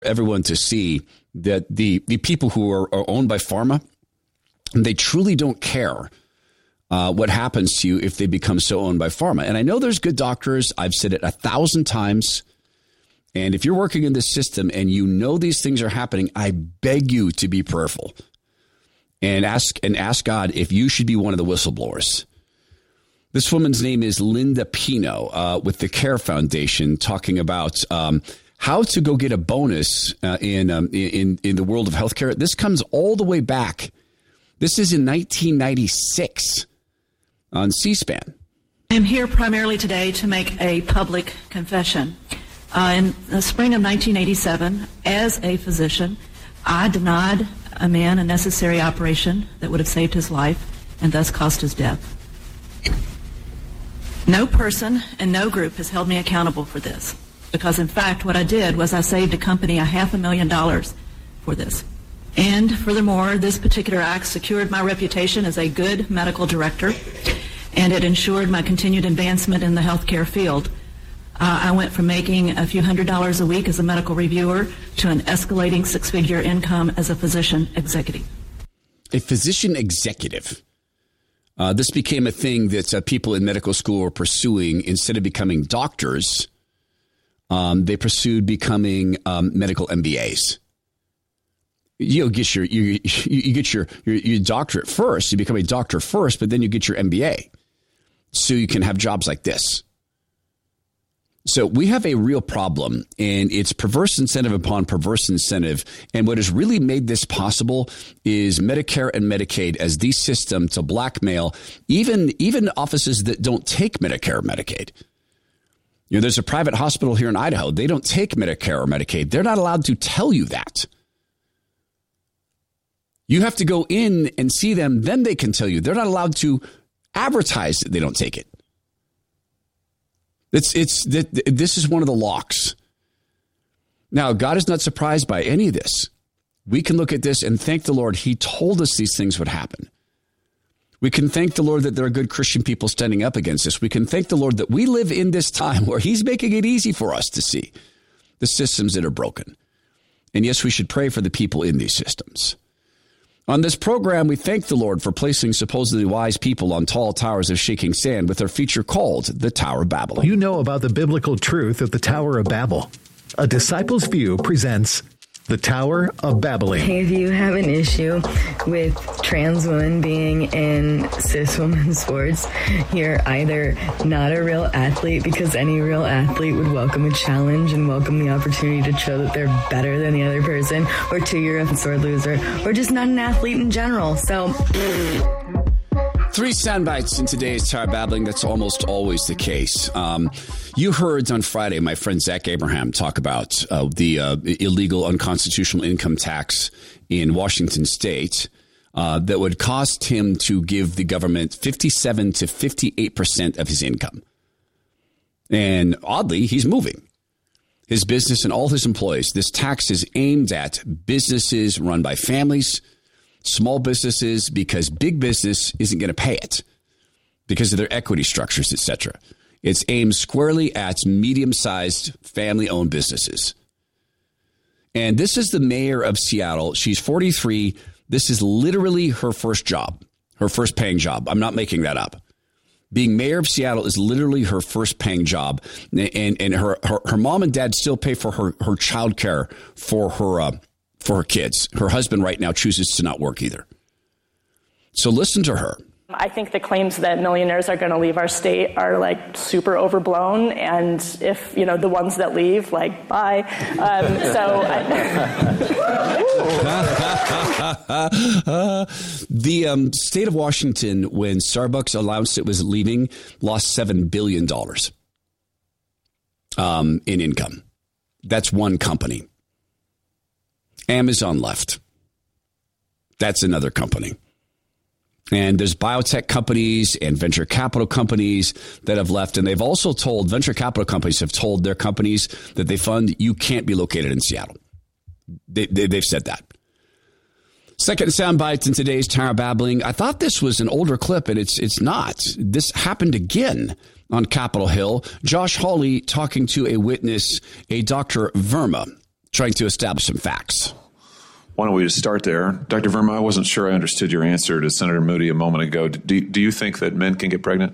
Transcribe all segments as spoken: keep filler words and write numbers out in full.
everyone to see that the, the people who are, are owned by pharma, they truly don't care uh, what happens to you if they become so owned by pharma. And I know there's good doctors. I've said it a thousand times. And if you're working in this system and you know these things are happening, I beg you to be prayerful and ask and ask God if you should be one of the whistleblowers. This woman's name is Linda Pino uh, with the CARE Foundation, talking about um, how to go get a bonus uh, in, um, in in the world of healthcare. This comes all the way back. This is in nineteen ninety-six on C-SPAN. I'm here primarily today to make a public confession. Uh, in the spring of nineteen eighty-seven, as a physician, I denied a man a necessary operation that would have saved his life and thus caused his death. No person and no group has held me accountable for this, because in fact what I did was I saved a company a half a million dollars for this. And furthermore, this particular act secured my reputation as a good medical director, and it ensured my continued advancement in the healthcare field. Uh, I went from making a few hundred dollars a week as a medical reviewer to an escalating six-figure income as a physician executive. A physician executive. Uh, this became a thing that uh, people in medical school were pursuing. Instead of becoming doctors, um, they pursued becoming um, medical M B As. You get your you, you get your, your your doctorate first. You become a doctor first, but then you get your M B A, so you can have jobs like this. So we have a real problem, and it's perverse incentive upon perverse incentive. And what has really made this possible is Medicare and Medicaid as the system to blackmail even, even offices that don't take Medicare or Medicaid. You know, there's a private hospital here in Idaho. They don't take Medicare or Medicaid. They're not allowed to tell you that. You have to go in and see them. Then they can tell you. They're not allowed to advertise that they don't take it. It's it's this is one of the locks. Now, God is not surprised by any of this. We can look at this and thank the Lord. He told us these things would happen. We can thank the Lord that there are good Christian people standing up against this. We can thank the Lord that we live in this time where he's making it easy for us to see the systems that are broken. And yes, we should pray for the people in these systems. On this program, we thank the Lord for placing supposedly wise people on tall towers of shaking sand with their feature called the Tower of Babel. You know about the biblical truth of the Tower of Babel. A Disciples View presents the Tower of Babbling. If you have an issue with trans women being in cis women sports, you're either not a real athlete, because any real athlete would welcome a challenge and welcome the opportunity to show that they're better than the other person, or two, you're a sore loser, or just not an athlete in general. So... Three sound bites in today's Tower Babbling. That's almost always the case. Um, you heard on Friday my friend Zach Abraham talk about uh, the uh, illegal, unconstitutional income tax in Washington state uh, that would cost him to give the government fifty-seven to fifty-eight percent of his income. And oddly, he's moving his business and all his employees. This tax is aimed at businesses run by families, small businesses, because big business isn't going to pay it because of their equity structures, et cetera. It's aimed squarely at medium-sized family-owned businesses. And this is the mayor of Seattle. She's forty-three. This is literally her first job, her first paying job. I'm not making that up. Being mayor of Seattle is literally her first paying job. And, and her, her, her mom and dad still pay for her, her child care for her uh, for her kids. Her husband right now chooses to not work either. So listen to her. I think the claims that millionaires are going to leave our state are like super overblown. And if, you know, the ones that leave, like, bye. Um, so I- the um, state of Washington, when Starbucks announced it was leaving, lost seven billion dollars um, in income. That's one company. Amazon left. That's another company. And there's biotech companies and venture capital companies that have left. And they've also told, venture capital companies have told their companies that they fund, you can't be located in Seattle. They, they, they've said that. Second soundbite in today's Tower Babbling. I thought this was an older clip, and it's it's not. This happened again on Capitol Hill. Josh Hawley talking to a witness, a Doctor Verma. trying to establish some facts. Why don't we just start there? Doctor Verma, I wasn't sure I understood your answer to Senator Moody a moment ago. Do, do you think that men can get pregnant?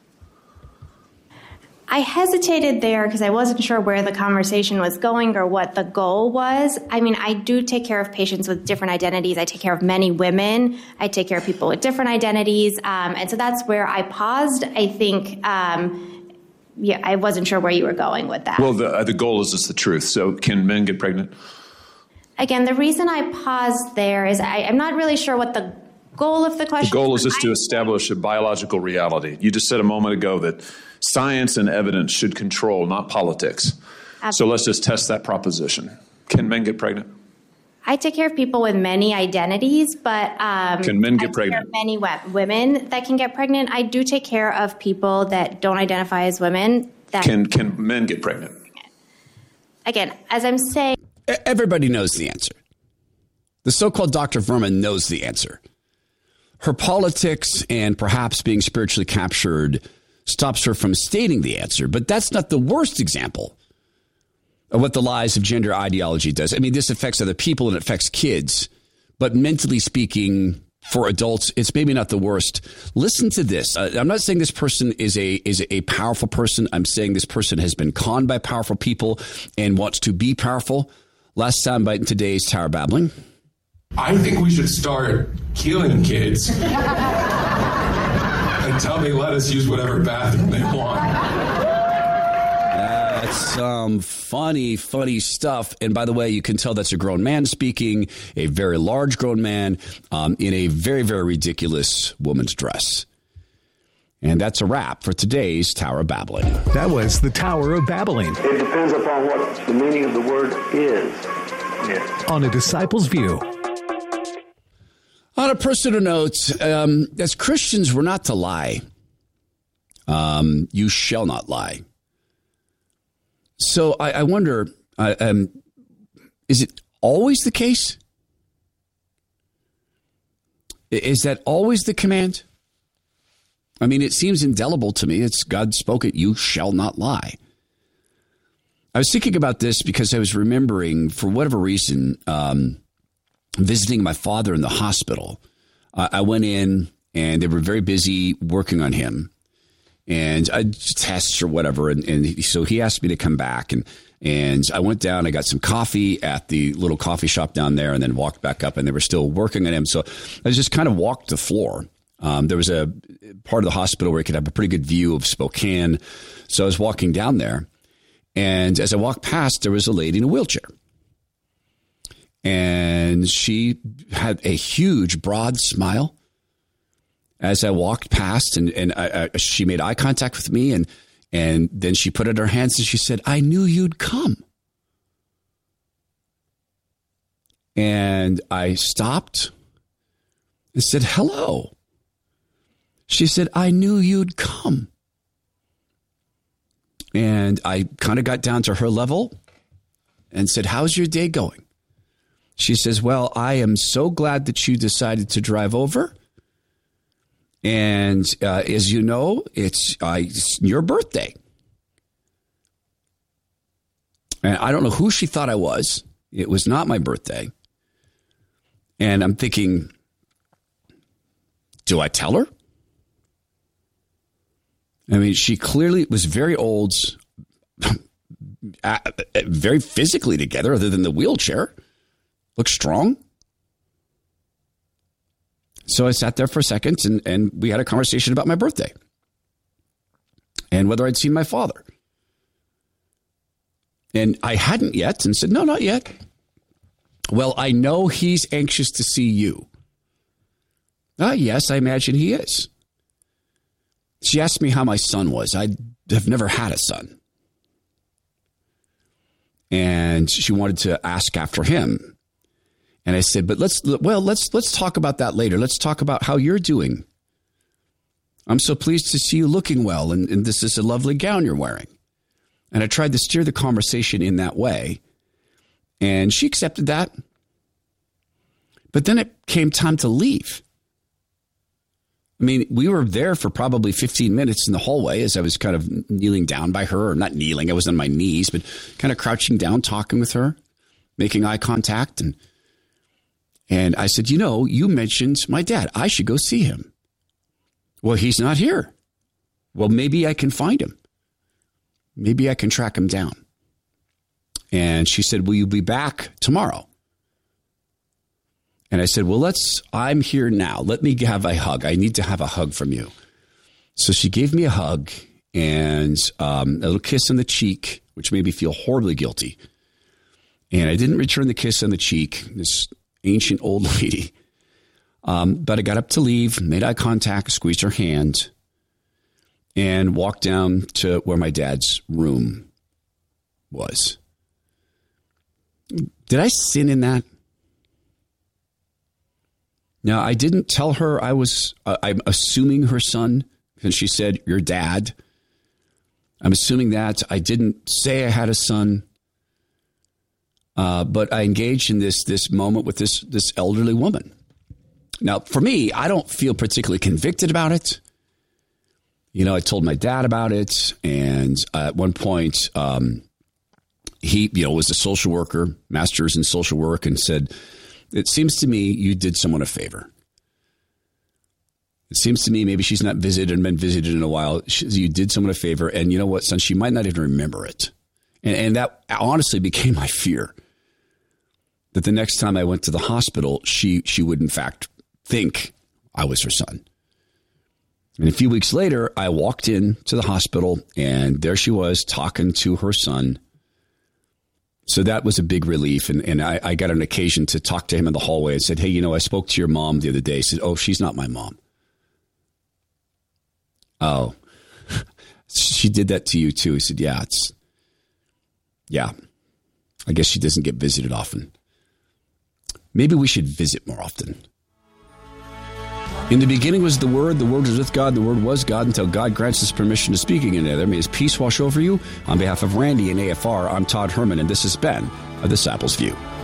I hesitated there because I wasn't sure where the conversation was going or what the goal was. I mean, I do take care of patients with different identities. I take care of many women. I take care of people with different identities. Um, and so that's where I paused. I think, um, yeah, I wasn't sure where you were going with that. Well, the, uh, the goal is just the truth. So can men get pregnant? Again, the reason I paused there is I, I'm not really sure what the goal of the question The goal is was. just to establish a biological reality. You just said a moment ago that science and evidence should control, not politics. Absolutely. So let's just test that proposition. Can men get pregnant? I take care of people with many identities, but um, can men get I pregnant? Take care of many we- women that can get pregnant. I do take care of people that don't identify as women. That can can men get pregnant? Again, as I'm saying, everybody knows the answer. The so-called Doctor Verma knows the answer. Her politics and perhaps being spiritually captured stops her from stating the answer. But that's not the worst example of what the lies of gender ideology does. I mean, this affects other people and it affects kids. But mentally speaking, for adults, it's maybe not the worst. Listen to this. I'm not saying this person is a is a powerful person. I'm saying this person has been conned by powerful people and wants to be powerful. Last soundbite in today's Tower Babbling. I think we should start killing kids until they let us use whatever bathroom they want. That's some funny, funny stuff. And by the way, you can tell that's a grown man speaking, a very large grown man um, in a very, very ridiculous woman's dress. And that's a wrap for today's Tower of Babbling. That was the Tower of Babbling. It depends upon what the meaning of the word is. Yeah. On A Disciple's View. On a personal note, um, as Christians, we're not to lie. Um, you shall not lie. So I, I wonder, uh, um, is it always the case? Is that always the command? I mean, it seems indelible to me. It's God spoke it, you shall not lie. I was thinking about this because I was remembering, for whatever reason, um, visiting my father in the hospital. Uh, I went in and they were very busy working on him and I tests or whatever. And, and so he asked me to come back and, and I went down, I got some coffee at the little coffee shop down there and then walked back up and they were still working on him. So I just kind of walked the floor. Um, there was a part of the hospital where you could have a pretty good view of Spokane. So I was walking down there and as I walked past, there was a lady in a wheelchair. And she had a huge, broad smile as I walked past, and, and I, I, she made eye contact with me, and and then she put out her hands and she said, "I knew you'd come." And I stopped and said, "Hello." She said, "I knew you'd come." And I kind of got down to her level and said, "How's your day going?" She says, "Well, I am so glad that you decided to drive over. And uh, as you know, it's, uh, it's your birthday." And I don't know who she thought I was. It was not my birthday. And I'm thinking, do I tell her? I mean, she clearly was very old, very physically together other than the wheelchair. Looked strong. So I sat there for a second and, and we had a conversation about my birthday and whether I'd seen my father. And I hadn't yet and said, "No, not yet." "Well, I know he's anxious to see you." "Ah, yes, I imagine he is." She asked me how my son was. I have never had a son. And she wanted to ask after him. And I said, "But let's, well, let's, let's talk about that later. Let's talk about how you're doing. I'm so pleased to see you looking well. And, and this is a lovely gown you're wearing." And I tried to steer the conversation in that way. And she accepted that. But then it came time to leave. I mean, we were there for probably fifteen minutes in the hallway as I was kind of kneeling down by her, or not kneeling. I was on my knees, but kind of crouching down, talking with her. making eye contact. And, and I said, you know, you mentioned my dad. I should go see him. Well, he's not here. Well, maybe I can find him. Maybe I can track him down. And she said, will you be back tomorrow? And I said, well, let's, I'm here now. Let me have a hug. I need to have a hug from you. So she gave me a hug and um, a little kiss on the cheek, which made me feel horribly guilty. And I didn't return the kiss on the cheek, this ancient old lady. Um, but I got up to leave, made eye contact, squeezed her hand, and walked down to where my dad's room was. Did I sin in that? Now, I didn't tell her I was, uh, I'm assuming her son, because she said, your dad. I'm assuming that. I didn't say I had a son. Uh, but I engaged in this this moment with this this elderly woman. Now, for me, I don't feel particularly convicted about it. You know, I told my dad about it. And at one point, um, he, you know, was a social worker, master's in social work, and said, it seems to me you did someone a favor. It seems to me maybe she's not visited and been visited in a while. She, you did someone a favor. And you know what, son? She might not even remember it. And, and that honestly became my fear. That the next time I went to the hospital, she she would, in fact, think I was her son. And a few weeks later, I walked in to the hospital, and there she was talking to her son. So that was a big relief. And, and I, I got an occasion to talk to him in the hallway and said, hey, you know, I spoke to your mom the other day. He said, oh, she's not my mom. Oh, she did that to you too. He said, yeah, it's, yeah, I guess she doesn't get visited often. Maybe we should visit more often. In the beginning was the Word, the Word was with God, the Word was God, until God grants us permission to speak again together. May His peace wash over you. On behalf of Randy and A F R, I'm Todd Herman, and this has been A Disciple's View.